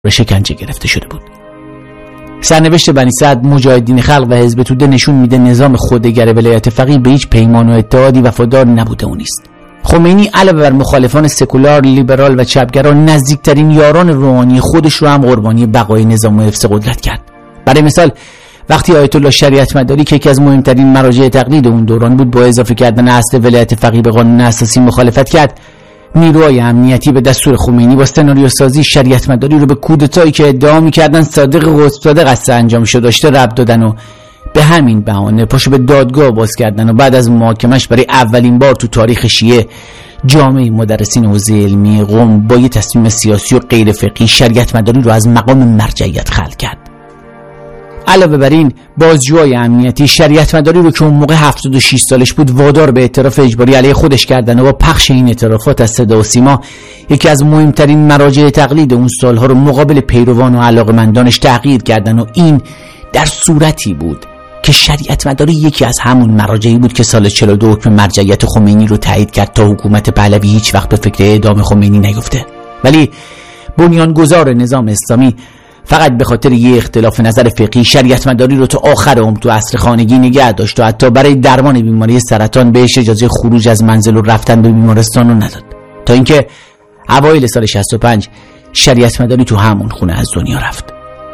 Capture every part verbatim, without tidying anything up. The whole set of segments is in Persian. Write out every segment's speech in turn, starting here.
شکنجه گرفته شده بود. سرنوشت بنی سعد، مجاهدین خلق و حزب توده نشون میده نظام خودگر ولایت فقیه به هیچ پیمان و اتحادی وفادار نبوده و نیست. خمینی علاوه بر مخالفان سکولار، لیبرال و چپگران، نزدیکترین یاران روحانی خودش رو هم قربانی بقای نظام و حفظ قدرت کرد. برای مثال وقتی آیت الله شریعت مداری که یکی از مهمترین مراجع تقلید اون دوران بود با اضافه کردن اصل ولایت فقیه به قانون اساسی مخالفت کرد، نیروهای امنیتی به دستور خمینی با سناریو سازی شریعت مداری رو به کودتایی که ادعا می‌کردن صادق قطب صادق است انجام شده داشته ربط دادن و به همین بهانه پاشو به دادگاه باز کردن و بعد از محاکمش برای اولین بار تو تاریخ شیعه جامعه مدرسین حوزه علمی قم با یه تصمیم سیاسی و غیر فقهی شریعت مداری رو از مقام مرجعیت خلع کرد. علاوه بر این بازجوهای امنیتی شریعت مداری رو که اون موقع هفتاد و شش سالش بود وادار به اعتراف اجباری علیه خودش کردن و با پخش این اعترافات از صدا و سیما یکی از مهمترین مراجع تقلید اون سالها رو مقابل پیروان و علاقمندانش تحقیر کردن و این در صورتی بود که شریعت مداری یکی از همون مراجعی بود که سال چهل و دو حکم مرجعیت خمینی رو تایید کرد تا حکومت پهلوی هیچ وقت به فکر اعدام خمینی نیفته. ولی بنیانگذار نظام اسلامی فقط به خاطر یه اختلاف نظر فقهی شریعت مداری رو تا آخر عمر تو عصر خانگی نگه داشت و حتی برای درمان بیماری سرطان بهش اجازه خروج از منزل و رفتن به بیمارستان رو نداد، تا اینکه اوایل سال شصت و پنج شریعت مداری تو همون خونه از دنیا رفت.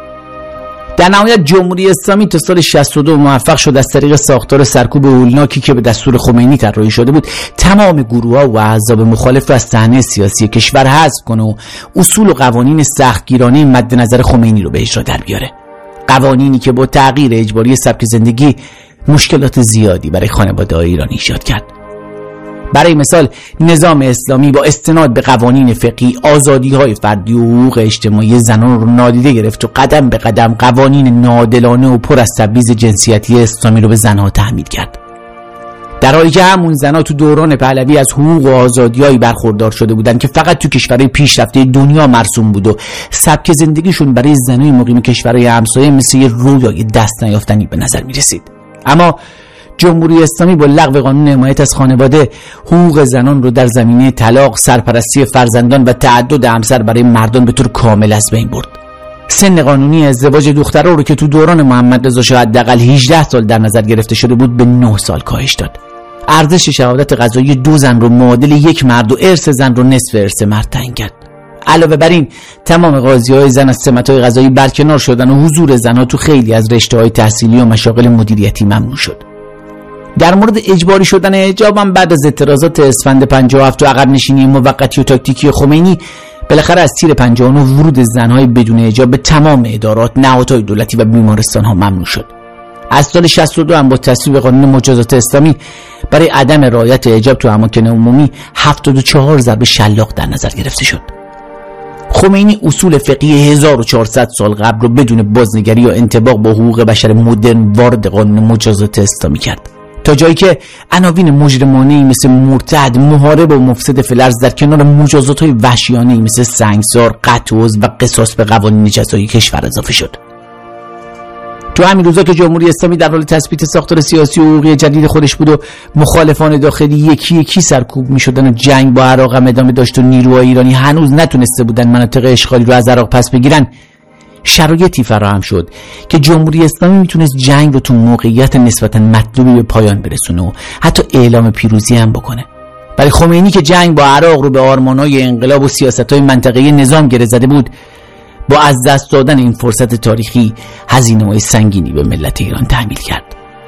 در نهایت جمهوری اسلامی تا سال شصت و دو موفق شد از طریق ساختار سرکوب هولناکی که به دستور خمینی طراحی شده بود تمام گروه‌ها و احزاب مخالف را از صحنه سیاسی کشور حذف کنه و اصول و قوانین سختگیرانه مد نظر خمینی رو به اجرا در بیاره. قوانینی که با تغییر اجباری سبک زندگی مشکلات زیادی برای خانواده‌های ایرانی ایجاد کرد. برای مثال نظام اسلامی با استناد به قوانین فقهی آزادی‌های فردی و حقوق اجتماعی زنان رو نادیده گرفت و قدم به قدم قوانین ناعادلانه و پر از تبعیض جنسیتی اسلامی رو به زنها تحمیل کرد، در حالی که همون زنها تو دوران پهلوی از حقوق و آزادی‌هایی برخوردار شده بودند که فقط تو کشورهای پیشرفته دنیا مرسوم بود و سبک زندگیشون برای زنای مقیم کشورهای همسایه مثل یه رویای دست نیافتنی به نظر می‌رسید. اما جمهوری اسلامی با لغو قانون حمایت از خانواده حقوق زنان رو در زمینه طلاق، سرپرستی فرزندان و تعدد همسر برای مردان به طور کامل از بین برد. سن قانونی ازدواج دخترها رو که تو دوران محمد رضا شاه حداقل هجده سال در نظر گرفته شده بود به نه سال کاهش داد. ارزش شهادت قضایی دو زن رو معادل یک مرد و ارث زن رو نصف ارث مرد تعیین کرد. علاوه بر این تمام قاضی‌های زن از سمت‌های قضایی برکنار شدن و حضور زنها تو خیلی از رشته‌های تحصیلی و مشاغل مدیریتی ممنوع شد. در مورد اجباری شدن حجاب هم بعد از اعتراضات اسفند پنجاه و هفت و عقب نشینی موقتی و تاکتیکی خمینی بالاخره از تیر پنجاه و نه ورود زنهای بدون حجاب به تمام ادارات، نهادهای دولتی و بیمارستان‌ها ممنوع شد. از سال شصت و دو هم با تصویب قانون مجازات اسلامی برای عدم رعایت حجاب تو اماکن عمومی هفتاد و چهار ضرب شلاق در نظر گرفته شد. خمینی اصول فقهی هزار و چهارصد سال قبل رو بدون بازنگری یا انطباق با حقوق بشر مدرن وارد قانون مجازات اسلامی کرد، تا جایی که عناوین مجرمانه‌ای مثل مرتد، محارب و مفسد فی الارض در کنار مجازات‌های وحشیانه‌ای مثل سنگسار، قطع عضو و قصاص به قوانین جزایی کشور اضافه شد. تو همین روزا که جمهوری اسلامی در حال تثبیت ساختار سیاسی و حقوقی جدید خودش بود و مخالفان داخلی یکی یکی سرکوب می‌شدن و جنگ با عراق هم ادامه داشت و نیروهای ایرانی هنوز نتونسته بودن مناطق اشغالی رو از عراق پس بگیرن، شرایطی فراهم شد که جمهوری اسلامی میتونست جنگ رو تو موقعیت نسبتاً مطلوبی به پایان برسونه و حتی اعلام پیروزی هم بکنه. برای خمینی که جنگ با عراق رو به آرمان‌های انقلاب و سیاست‌های منطقه‌ای نظام گره زده بود، با از دست دادن این فرصت تاریخی هزینه‌های سنگینی به ملت ایران تحمیل کرد.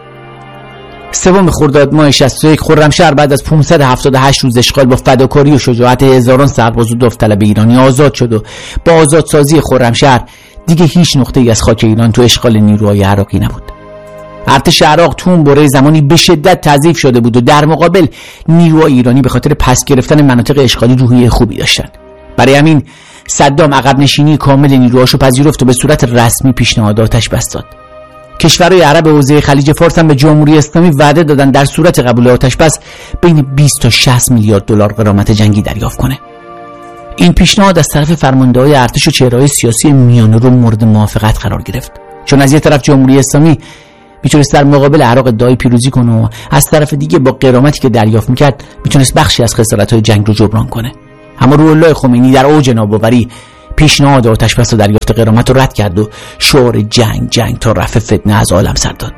سوم خرداد ماه شصت و یک خرمشهر بعد از پانصد و هفتاد و هشت روز اشغال با فداکاری و شجاعت هزاران سرباز و داوطلب ایرانی آزاد شد و با آزادسازی خرمشهر دیگه هیچ نقطه‌ای از خاک ایران تو اشغال نیروهای عراقی نبود. ارتش عراق تو اون بره زمانی به شدت تضعیف شده بود و در مقابل نیروهای ایرانی به خاطر پس گرفتن مناطق اشغالی روحیه خوبی داشتن. برای همین صدام عقب نشینی کامل نیروهاشو پذیرفت و به صورت رسمی پیشنهاد آتش بس داد. کشورهای عرب حوزه خلیج فارس هم به جمهوری اسلامی وعده دادن در صورت قبول آتش بس بین بیست تا شصت میلیارد دلار غرامت جنگی دریافت کنه. این پیشنهاد از طرف فرمانده‌های ارتش و چهره‌های سیاسی میانه رو مورد موافقت قرار گرفت، چون از یک طرف جمهوری اسلامی میتونست در مقابل عراق ادعای پیروزی کنه و از طرف دیگه با غرامتی که دریافت میکرد میتونست بخشی از خسارت‌های جنگ رو جبران کنه. اما روح الله خمینی در اوج ناباوری پیشنهاد آتش‌بس و دریافت غرامت رو رد کرد و شعار جنگ جنگ تا رفع فتنه از عالم سر داد.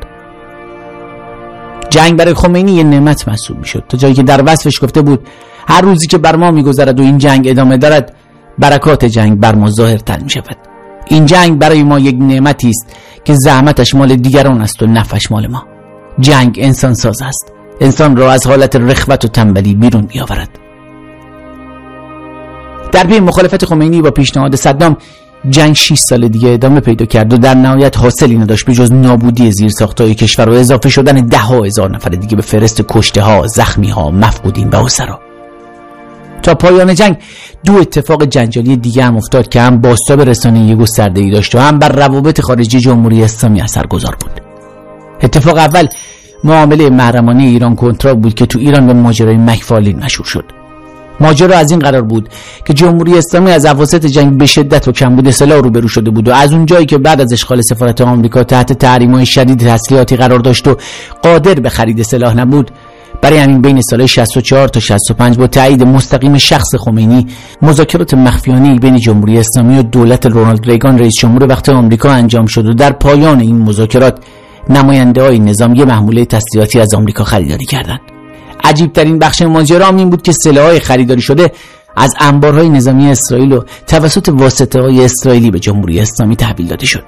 جنگ برای خمینی یه نعمت محسوب میشد، تا جایی که در وصفش گفته بود هر روزی که بر ما میگذرد و این جنگ ادامه دارد، برکات جنگ بر ما ظاهرتر میشود. این جنگ برای ما یک نعمتی است که زحمتش مال دیگران است و نفعش مال ما. جنگ انسان ساز است، انسان را از حالت رخوت و تنبلی بیرون میآورد. در پی مخالفت خمینی با پیشنهاد صدام، جنگ شش سال دیگه ادامه پیدا کرد و در نهایت حاصلی نداشت به جز نابودی زیرساخت‌های کشور و اضافه شدن ده ها هزار نفر دیگه به فهرست کشته‌ها، زخمی‌ها، مفقودین و اسرا. تا پایان جنگ دو اتفاق جنجالی دیگه هم افتاد که هم بازتاب رسانه‌ای گسترده‌ای داشت و هم بر روابط خارجی جمهوری اسلامی اثرگذار بود. اتفاق اول معامله محرمانه ایران کنترا بود که تو ایران به ماجرای مکفارلین مشهور شد. ماجرا از این قرار بود که جمهوری اسلامی از اواسط جنگ به شدت و کمبود سلاح روبرو شده بود و از اون جایی که بعد از اشغال سفارت آمریکا تحت تحریم‌های شدید تسلیحاتی قرار داشت و قادر به خرید سلاح نبود، برای همین بین سال شصت و چهار تا شصت و پنج با تایید مستقیم شخص خمینی مذاکرات مخفیانه‌ای بین جمهوری اسلامی و دولت رونالد ریگان رئیس جمهور وقت آمریکا انجام شد و در پایان این مذاکرات نماینده‌های نظام یه محموله تسلیحاتی از آمریکا خریداری کردند. عجیب ترین بخش ماجرا این بود که سلاح‌های خریداری شده از انبارهای نظامی اسرائیل و توسط واسطه‌های اسرائیلی به جمهوری اسلامی تحویل داده شد.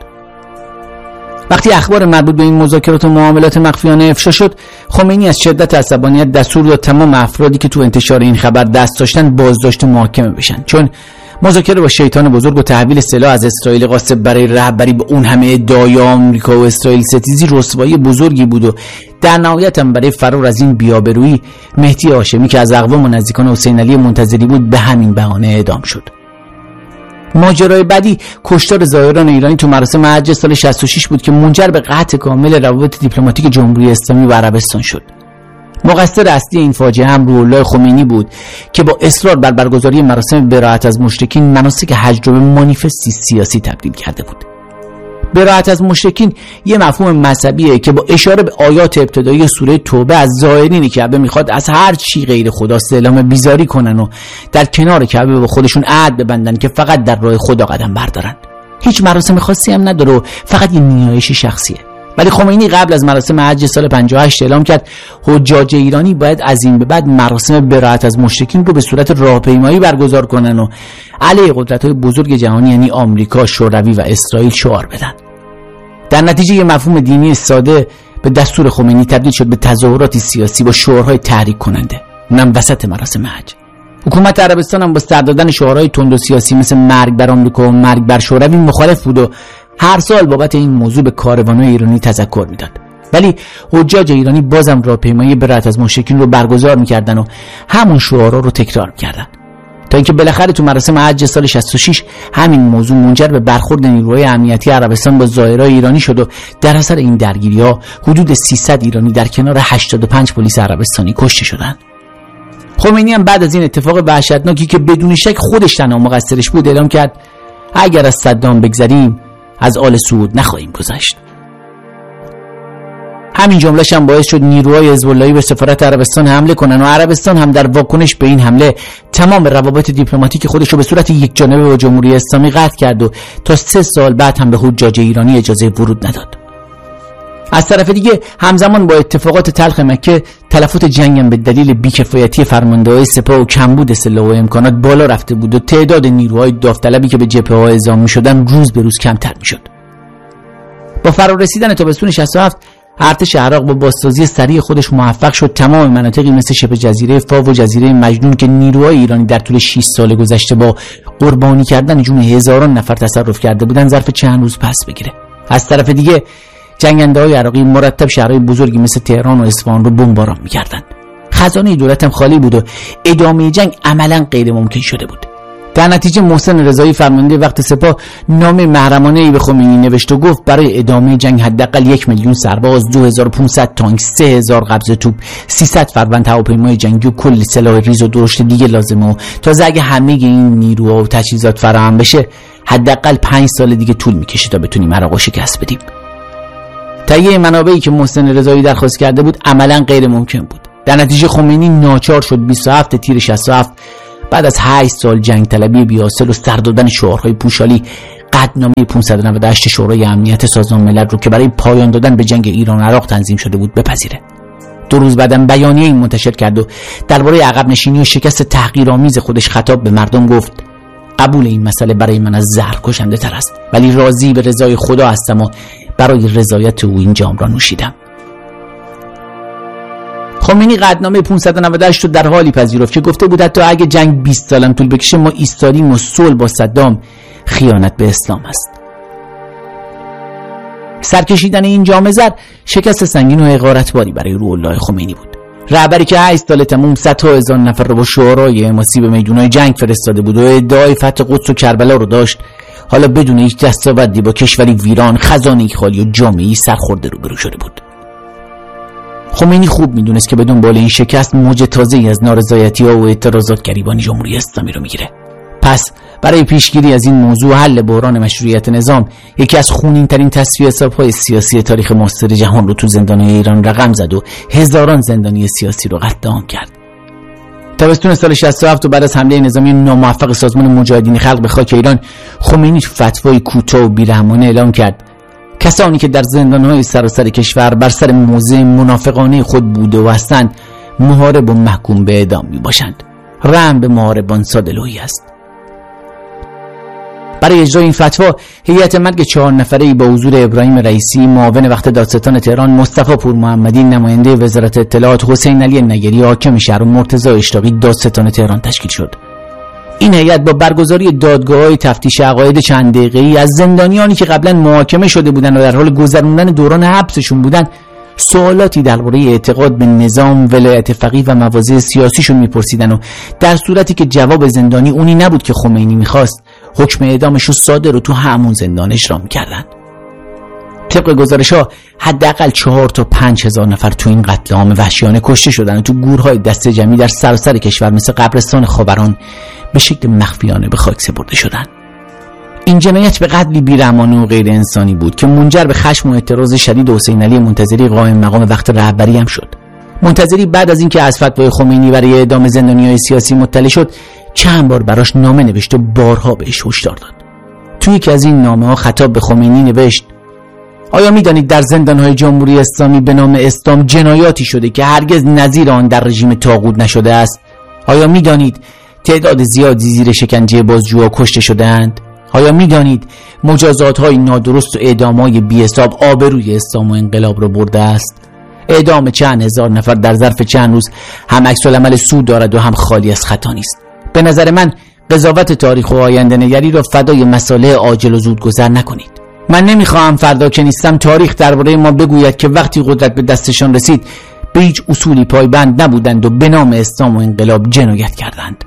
وقتی اخبار مربوط به این مذاکرات و معاملات مخفیانه افشا شد، خمینی از شدت عصبانیت دستور داد تمام افرادی که تو انتشار این خبر دست داشتن بازداشت و محاکمه بشن، چون مذاکره با شیطان بزرگ و تحویل سلاح از اسرائیل قاصد برای رهبری به اون همه ادعای آمریکا و اسرائیل ستیزی رسوایی بزرگی بود و در نهایت هم برای فرار از این بی‌آبرویی مهدی هاشمی که از اقوام و نزدیکان حسین علی منتظری بود به همین بهانه اعدام شد. ماجرای بعدی کشتار زائران ایرانی تو مراسم حج سال شصت و شش بود که منجر به قطع کامل روابط دیپلماتیک جمهوری اسلامی و عربستان شد. مقصر اصلی این فاجعه هم روح‌الله خمینی بود که با اصرار بر برگزاری مراسم براءت از مشرکین مناسک حج رو به مانیفستی سیاسی تبدیل کرده بود. براءت از مشرکین یه مفهوم مذهبیه که با اشاره به آیات ابتدایی سوره توبه از زائرینی کعبه میخواد از هر چی غیر خدا اعلام بیزاری کنن و در کنار کعبه با خودشون عهد ببندن که فقط در راه خدا قدم بردارن. هیچ مراسم خاصی هم نداره و فقط یه نیایش شخصیه. ولی خمینی قبل از مراسم حج سال پنجاه و هشت اعلام کرد حجاج ایرانی باید از این به بعد مراسم براءت از مشرکین رو به صورت راهپیمایی برگزار کنن و علیه قدرت‌های بزرگ جهانی یعنی آمریکا، شوروی و اسرائیل شعار بدن. در نتیجه یه مفهوم دینی ساده به دستور خمینی تبدیل شد به تظاهراتی سیاسی با شعارهای تحریک کننده، اونم وسط مراسم حج. حکومت عربستان هم با سر دادن شعارهای تند و سیاسی مثل مرگ بر آمریکا و مرگ بر شوروی مخالف بود و هر سال بابت این موضوع به کاروان‌های ایرانی تذکر میداد. ولی حجاج ایرانی بازم راهپیمایی براءت از مشرکین رو برگزار میکردن و همون شعارها رو تکرار میکردن تا اینکه بالاخره تو مراسم حج سال شصت و شش همین موضوع منجر به برخورد نیروهای امنیتی عربستان با زائرای ایرانی شد و در اثر این درگیری‌ها حدود سیصد ایرانی در کنار هشتاد و پنج پلیس عربستانی کشته شدند. خمینی هم بعد از این اتفاق وحشتناکی که بدون شک خودش تنها مقصرش بود اعلام کرد اگر از صدام بگذریم از آل سعود نخواهیم گذشت. همین جمله‌ش هم باعث شد نیروهای حزب اللهی به سفارت عربستان حمله کنن و عربستان هم در واکنش به این حمله تمام روابط دیپلماتیک خودش رو به صورت یکجانبه با جمهوری اسلامی قطع کرد و تا سه سال بعد هم به حجاج ایرانی اجازه ورود نداد. از طرف دیگه همزمان با اتفاقات تلخ مکه تلفات جنگ هم به دلیل بی‌کفایتی فرمانده‌های سپاه و کمبود سلاح و امکانات بالا رفته بود و تعداد نیروهای داوطلبی که به جبهه‌ها اعزام می‌شدن روز به روز کمتر می‌شد. با فرارسیدن تابستون شصت و هفت ارتش عراق با بازسازی سریع خودش موفق شد تمام مناطقی مثل شبه جزیره فاو و جزیره مجنون که نیروهای ایرانی در طول شش سال گذشته با قربانی کردن جون هزاران نفر تصرف کرده بودن ظرف چند روز پس بگیره. از طرف دیگه جنگنده‌های عراقی مرتب شهرهای بزرگی مثل تهران و اصفهان رو بمباران می‌کردند. خزانه دولت هم خالی بود و ادامه جنگ عملاً غیر ممکن شده بود. در نتیجه محسن رضایی فرمانده وقت سپاه نامه محرمانه‌ای به خمینی نوشت و گفت برای ادامه جنگ حداقل یک میلیون سرباز، دو هزار و پانصد تانک، سه هزار قبض توپ، سیصد فروند هواپیمای جنگی و کل سلاح ریز و درشت دیگه لازمه و تازه اگه همه این نیروها و تجهیزات فراهم بشه حداقل پنج سال دیگه طول می‌کشه تا بتونیم عراق رو شکست بدیم. تهیه منابعی که محسن رضایی درخواست کرده بود عملاً غیر ممکن بود. در نتیجه خمینی ناچار شد بیست و هفتم تیر شصت و هفت بعد از هشت سال جنگ طلبی بی‌حاصل و سر دادن شعارهای پوشالی، قطعنامه پانصد و نود و هشت شورای امنیت سازمان ملل رو که برای پایان دادن به جنگ ایران و عراق تنظیم شده بود بپذیره. دو روز بعدم بیانیه این منتشر کرد و درباره عقب نشینی و شکست تحقیرآمیز خودش خطاب به مردم گفت: قبول این مسئله برای من از زهر کشنده تر است، ولی راضی به رضای خدا هستم و برای رضایت او این جام را نوشیدم. خمینی قطعنامه پانصد و نود و هشت رو در حالی پذیرفت که گفته بود حتی اگه جنگ بیست سالم طول بکشه ما ایستادیم و صلح با صدام خیانت به اسلام است. سرکشیدن این جام زر شکست سنگین و حقارتباری برای روح الله خمینی بود. رهبری که هشت سال تموم صدها هزار نفر رو با شعارهای حماسی به میدونهای جنگ فرستاده بود و ادعای فتح قدس و کربلا رو داشت، حالا بدون هیچ دستاوردی با کشوری ویران، خزانه‌ای خالی و جامعه‌ای سرخورده روبرو شده بود. خمینی خوب میدونست که به دنبال این شکست موج تازه‌ای از نارضایتی‌ها و اعتراضات گریبان جمهوری اسلامی رو میگیره. پس برای پیشگیری از این موضوع حل بحران مشروعیت نظام، یکی از خونین‌ترین تصفیه حساب‌های سیاسی تاریخ معاصر جهان رو تو زندان‌های ایران رقم زد و هزاران زندانی سیاسی رو قتل عام کرد. تابستون سال شصت و هفت و بعد از حمله نظامی ناموفق سازمان مجاهدین خلق به خاک ایران، خمینی فتوای کوتاه و بی‌رحمانه اعلام کرد کسانی که در زندان‌های سراسر کشور بر سر موضع منافقانه خود بوده و هستند محارب و محکوم به اعدام میباشند. رحم به محاربان ساده‌لوحی است. برای اجرای این فتوا هیئت مرگ چهار نفره‌ای با حضور ابراهیم رئیسی معاون وقت دادستان تهران، مصطفی پورمحمدی نماینده وزارت اطلاعات، حسین علی نگری حاکم شهر و مرتضی اشراقی دادستان تهران تشکیل شد. این هیئت با برگزاری دادگاه‌های تفتیش عقاید چند دقیقه‌ای از زندانیانی که قبلا محاکمه شده بودند و در حال گذراندن دوران حبسشون بودند سوالاتی درباره اعتقاد به نظام، ولایت فقیه و مواضع سیاسیشون میپرسیدن و در صورتی که جواب زندانی اونی نبود که خمینی میخواست، حکم اعدامش رو صادر و تو همون زندان اجرا میکردن. طبق گزارش‌ها حداقل چهار تا پنج هزار نفر تو این قتل عام وحشیانه کشته شدن و تو گورهای دسته جمعی در سراسر کشور مثل قبرستان خاوران به شکل مخفیانه به خاک سپرده شدند. این جنایت به قدری بی‌رحمانه و غیر انسانی بود که منجر به خشم و اعتراض شدید حسین علی منتظری قائم مقام وقت رهبری هم شد. منتظری بعد از اینکه از فتوای خمینی برای اعدام زندانیان سیاسی مطلع شد، چند بار براش نامه نوشت و بارها بهش هشدار داد. توی یکی از این نامه‌ها خطاب به خمینی نوشت: آیا می‌دانید در زندان‌های جمهوری اسلامی به نام اسلام جنایاتی شده که هرگز نظیر آن در رژیم طاغوت نشده است؟ آیا می‌دانید تعداد زیادی زیر شکنجه بازجوها کشته شده‌اند؟ آیا می‌دانید مجازات‌های نادرست و اعدام‌های بی‌حساب آبروی اسلام و انقلاب را برده است؟ اعدام چند هزار نفر در ظرف چند روز هم عکس‌العمل سود دارد و هم خالی از خطا نیست. به نظر من قضاوت تاریخ و آینده نگری را فدای مصالح عاجل و زودگذر نکنید. من نمیخواهم فردا که نیستم تاریخ درباره ما بگوید که وقتی قدرت به دستشان رسید به هیچ اصولی پایبند نبودند و به نام اسلام و انقلاب جنایت کردند.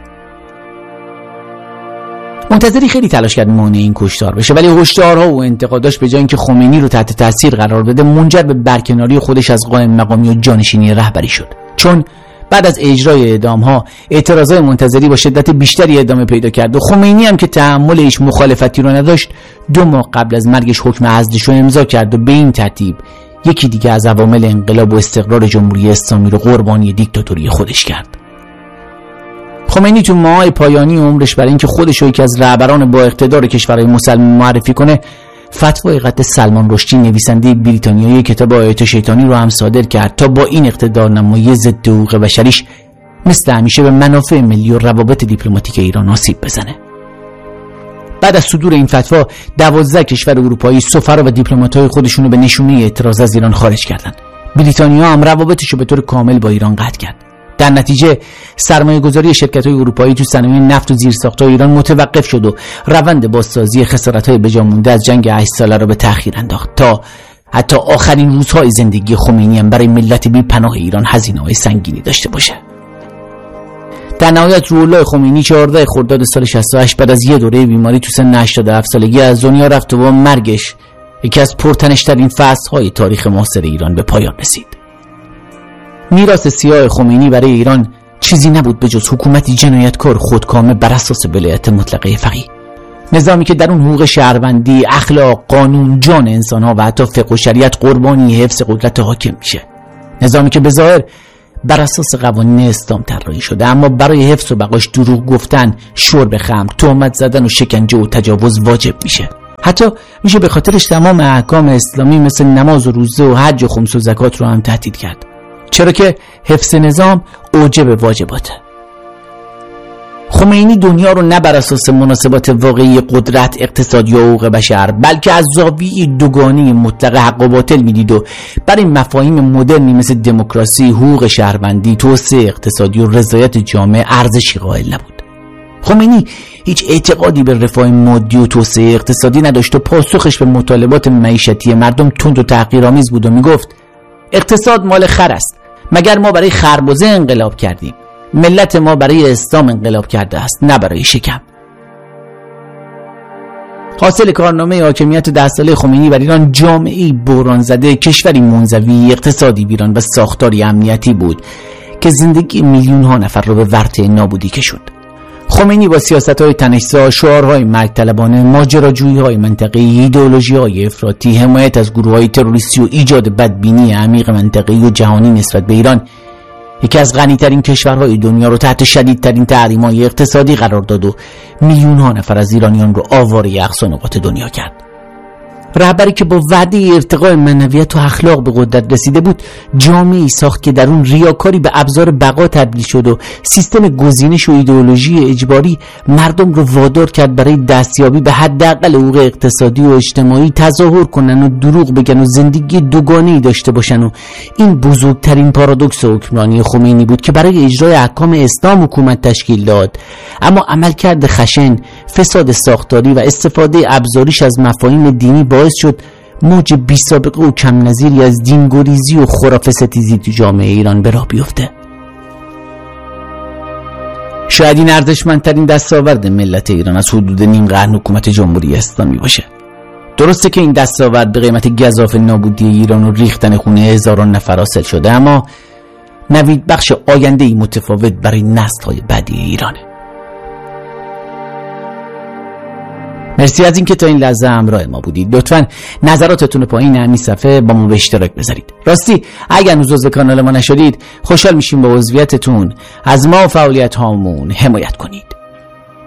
منتظری خیلی تلاش کرد مانع این کشتار بشه، ولی هشدارها و انتقاداش به جای اینکه خمینی رو تحت تاثیر قرار بده منجر به برکناری خودش از قائم مقامی و جانشینی رهبری شد. چون بعد از اجرای اعدام‌ها اعتراضات منتظری با شدت بیشتری ادامه پیدا کرد و خمینی هم که تحمل هیچ مخالفتی رو نداشت دو ماه قبل از مرگش حکم عزلش رو امضا کرد و به این ترتیب یکی دیگه از عوامل انقلاب و استقرار جمهوری اسلامی رو قربانی دیکتاتوری خودش کرد. خمینی تو ماهای پایانی عمرش برای اینکه خودش رو یکی از رهبران با اقتدار کشورهای مسلمان معرفی کنه، فتوای قتل سلمان رشدی نویسنده بریتانیایی کتاب آیات شیطانی رو هم صادر کرد تا با این اقتدار نمایی ضد حقوق بشریش مثل همیشه به منافع ملی و روابط دیپلماتیک ایران آسیب بزنه. بعد از صدور این فتوا دوازده کشور اروپایی سفرا و دیپلمات‌های خودشون رو به نشونه اعتراض از ایران خارج کردن. بریتانیا هم روابطش رو به طور کامل با ایران قطع کرد. در نتیجه سرمایه‌گذاری شرکت‌های اروپایی تو صنایع نفت و زیرساخت‌های ایران متوقف شد و روند بازسازی خسارت‌های بجا مونده از جنگ هشت ساله را به تأخیر انداخت تا حتی آخرین روزهای زندگی خمینی هم برای ملت بی پناه ایران هزینه‌های سنگینی داشته باشه. در نهایت روح الله خمینی چهاردهم خرداد سال شصت و هشت بعد از یه دوره بیماری تو سن هشتاد و هفت سالگی از دنیا رفت و با مرگش یکی از پرتنش‌ترین فصل‌های تاریخ معاصر ایران به پایان رسید. میراث سیاه خمینی برای ایران چیزی نبود به جز حکومتی جنایتکار خودکامه بر اساس ولایت مطلقه فقیه، نظامی که در اون حقوق شهروندی، اخلاق، قانون، جان انسان‌ها و حتی فقه و شریعت قربانی حفظ قدرت حاکم میشه، نظامی که به ظاهر بر اساس قوانین اسلام طراحی شده، اما برای حفظ و بقاش دروغ گفتن، شرب خمر، تهمت زدن و شکنجه و تجاوز واجب میشه. حتی میشه به خاطرش تمام احکام اسلامی مثل نماز و روزه و حج و خمس و زکات رو هم تهدید کرد، چرا که حفظ نظام اوجب واجباته. خمینی دنیا رو نه بر اساس مناسبات واقعی قدرت، اقتصاد یا حقوق بشر، بلکه از زاویه دوگانه مطلق حق و باطل میدید و برای مفاهیم مدرنی مثل دموکراسی، حقوق شهروندی، توسعه اقتصادی و رضایت جامعه ارزشی قائل نبود. خمینی هیچ اعتقادی به رفاه مادی و توسعه اقتصادی نداشت و پاسخش به مطالبات معیشتی مردم تند و تحقیرآمیز بود و میگفت اقتصاد مال خر است، مگر ما برای خربزه انقلاب کردیم؟ ملت ما برای اسلام انقلاب کرده است، نه برای شکم. حاصل کارنامه حاکمیت ده ساله خمینی بر ایران جامعه‌ای بحران زده، کشوری منزوی، اقتصادی ویران و ساختاری امنیتی بود که زندگی میلیون ها نفر را به ورطه نابودی کشوند. خمینی با سیاست‌های تنش‌زا، شعارهای مرگ طلبانه، ماجراجویی‌های منطقه‌ای، ایدئولوژی‌های افراطی، حمایت از گروه‌های تروریستی و ایجاد بدبینی عمیق منطقه‌ای و جهانی نسبت به ایران، یکی از غنی‌ترین کشورهای دنیا رو تحت شدیدترین تحریم‌های اقتصادی قرار داد و میلیون‌ها نفر از ایرانیان رو آواره اقصا نقاط دنیا کرد. رهبری که با وعده ارتقاء معنویت و اخلاق به قدرت رسیده بود، جامعه‌ای ساخت که در اون ریاکاری به ابزار بقا تبدیل شد و سیستم گزینش و ایدئولوژی اجباری مردم رو وادار کرد برای دستیابی به حداقل حقوق اقتصادی و اجتماعی تظاهر کنن و دروغ بگن و زندگی دوگانه‌ای داشته باشن. و این بزرگترین پارادوکس حکمرانی خمینی بود که برای اجرای احکام اسلام حکومت تشکیل داد، اما عملکرد خشن، فساد ساختاری و استفاده ابزاریش از مفاهیم دینی باعث شد موج بی سابقه و کم نظیری از دینگریزی و خرافه ستیزی تو جامعه ایران به راه بیفته. شاید این ارزشمندترین دستاورد ملت ایران از حدود نیم قرن حکومت جمهوری اسلامی باشه. درسته که این دستاورد به قیمت گزاف نابودی ایران و ریختن خون هزاران نفر حاصل شده، اما نوید بخش آینده‌ای متفاوت برای نسل‌های بعدی ایرانه. مرسی از اینکه تا این لحظه همراه ما بودید. لطفاً نظراتتون پایین همین صفحه با ما به اشتراک بذارید. راستی اگر هنوز عضو کانال ما نشدید، خوشحال میشیم با عضویتتون از ما و فعالیت هامون حمایت کنید.